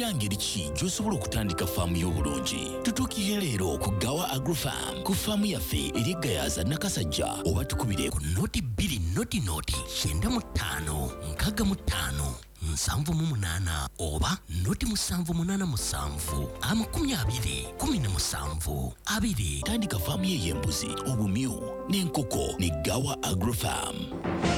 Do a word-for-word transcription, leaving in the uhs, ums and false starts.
era ngeri ki gy'osobola okutandika faamu y'obulungi. Tutuukire leero ku Gawa Agrofarm ku faamu yaffe eri Gayaza Nakasajja, oba tukubire ku noti bbiri noti noti kyenda mu ttaano nkaaga mu ttaano nsanvu mu munaana oba noti musanvu munaana musanvu amakumi abiri kumi na musanvu abiri. Tandika faamu ye y'embuzi, obumyu n'enkoko ne Gawa Agrofarm.